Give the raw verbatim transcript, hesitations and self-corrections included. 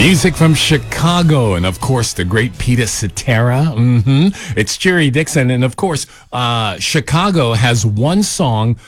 Music from Chicago, and of course, the great Peter Cetera. Mm-hmm. It's Jerry Dixon, and of course, uh, Chicago has one song